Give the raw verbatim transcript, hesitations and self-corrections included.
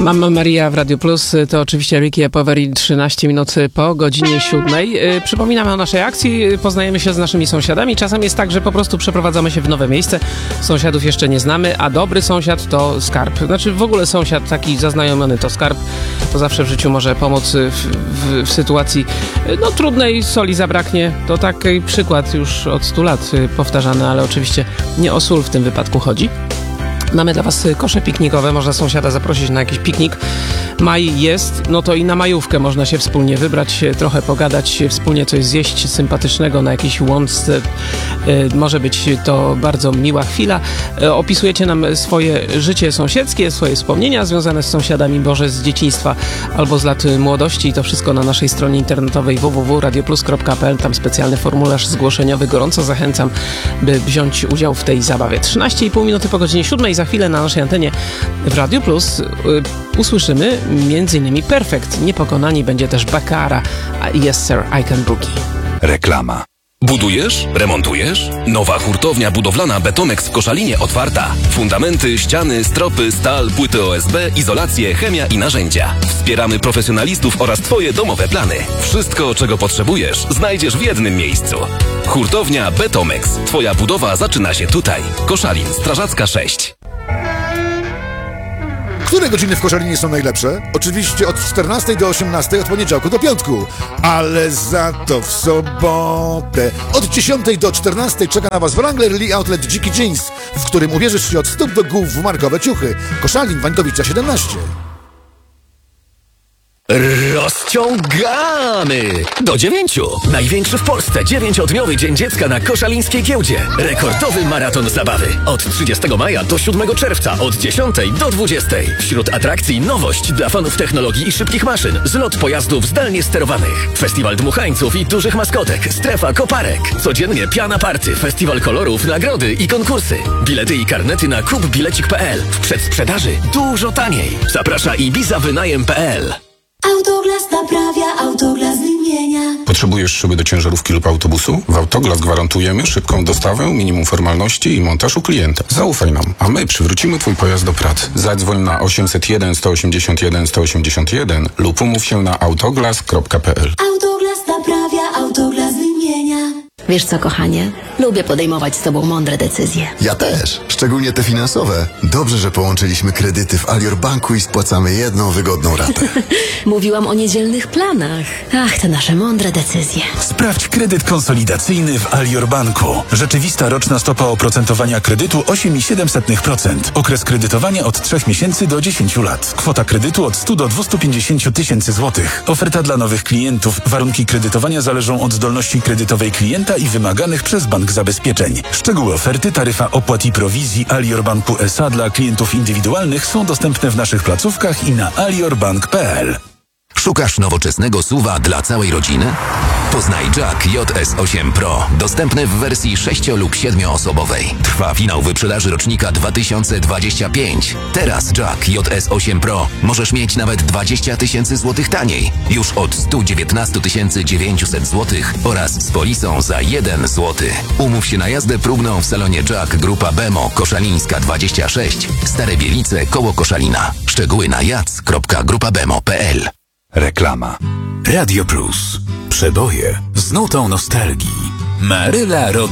Mamma Maria w Radio Plus, to oczywiście Ricky Poveri, trzynaście minut po godzinie siódmej. Przypominamy o naszej akcji, poznajemy się z naszymi sąsiadami. Czasem jest tak, że po prostu przeprowadzamy się w nowe miejsce, sąsiadów jeszcze nie znamy, a dobry sąsiad to skarb. Znaczy w ogóle sąsiad taki zaznajomiony to skarb, to zawsze w życiu może pomóc w, w, w sytuacji no trudnej, soli zabraknie. To taki przykład już od stu lat powtarzany, ale oczywiście nie o sól w tym wypadku chodzi. Mamy dla was kosze piknikowe, można sąsiada zaprosić na jakiś piknik. Maj jest, no to i na majówkę można się wspólnie wybrać, trochę pogadać, wspólnie coś zjeść sympatycznego na jakiejś łączce. Może być to bardzo miła chwila. Opisujecie nam swoje życie sąsiedzkie, swoje wspomnienia związane z sąsiadami, może z dzieciństwa albo z lat młodości. I to wszystko na naszej stronie internetowej w w w kropka radioplus kropka p l. Tam specjalny formularz zgłoszeniowy. Gorąco zachęcam, by wziąć udział w tej zabawie. trzynaście i pół minuty po godzinie siódmej. Za chwilę na naszej antenie w Radio Plus y, usłyszymy między innymi Perfect. Niepokonani będzie też Bakara, a Yes Sir, I Can Boogie. Reklama. Budujesz? Remontujesz? Nowa hurtownia budowlana Betomex w Koszalinie otwarta. Fundamenty, ściany, stropy, stal, płyty O S B, izolacje, chemia i narzędzia. Wspieramy profesjonalistów oraz Twoje domowe plany. Wszystko, czego potrzebujesz, znajdziesz w jednym miejscu. Hurtownia Betomex. Twoja budowa zaczyna się tutaj. Koszalin, Strażacka sześć. Które godziny w Koszalinie są najlepsze? Oczywiście od czternastej do osiemnastej, od poniedziałku do piątku. Ale za to w sobotę od dziesiątej do czternastej czeka na was Wrangler Lee Outlet Dziki Jeans, w którym ubierzesz się od stóp do głów w markowe ciuchy. Koszalin, Wańkowicza siedemnaście. Rozciągamy! Do dziewięciu! Największy w Polsce dziewięciodniowy Dzień Dziecka na koszalińskiej giełdzie. Rekordowy maraton zabawy. Od trzydziestego maja do siódmego czerwca, od dziesiątej do dwudziestej. Wśród atrakcji nowość dla fanów technologii i szybkich maszyn. Zlot pojazdów zdalnie sterowanych. Festiwal dmuchańców i dużych maskotek. Strefa koparek. Codziennie piana party. Festiwal kolorów, nagrody i konkursy. Bilety i karnety na kupbilecik kropka p l. W przedsprzedaży dużo taniej. Zaprasza ibiza wynajem kropka p l. Autoglas naprawia, Autoglas wymienia. Potrzebujesz szyby do ciężarówki lub autobusu? W Autoglas gwarantujemy szybką dostawę, minimum formalności i montaż u klienta. Zaufaj nam, a my przywrócimy twój pojazd do pracy. Zadzwoń na osiemset jeden, sto osiemdziesiąt jeden, sto osiemdziesiąt jeden lub umów się na autoglas kropka p l. Autoglas naprawia, Autoglas wymienia. Wiesz co, kochanie? Lubię podejmować z tobą mądre decyzje. Ja też. Szczególnie te finansowe. Dobrze, że połączyliśmy kredyty w Alior Banku i spłacamy jedną wygodną ratę. Mówiłam o niedzielnych planach. Ach, te nasze mądre decyzje. Sprawdź kredyt konsolidacyjny w Alior Banku. Rzeczywista roczna stopa oprocentowania kredytu osiem i siedem dziesiątych procent. Okres kredytowania od trzech miesięcy do dziesięciu lat. Kwota kredytu od stu do dwustu pięćdziesięciu tysięcy złotych. Oferta dla nowych klientów. Warunki kredytowania zależą od zdolności kredytowej klienta i wymaganych przez bank zabezpieczeń. Szczegóły oferty, taryfa opłat i prowizji Alior Banku S A dla klientów indywidualnych są dostępne w naszych placówkach i na aliorbank kropka p l. Szukasz nowoczesnego suwa dla całej rodziny? Poznaj Jack J S osiem Pro, dostępny w wersji sześcio- lub siedmioosobowej. Trwa finał wyprzedaży rocznika dwa tysiące dwudziestego piątego. Teraz Jack J S osiem Pro możesz mieć nawet dwadzieścia tysięcy złotych taniej, już od stu dziewiętnastu tysięcy dziewięciuset złotych oraz z polisą za jeden złoty. Umów się na jazdę próbną w salonie Jack Grupa Bemo, Koszalińska dwadzieścia sześć, Stare Bielice, koło Koszalina. Szczegóły na jac kropka grupa bemo kropka p l. Reklama. Radio Plus. Przeboje z nutą nostalgii. Maryla Rodowicz.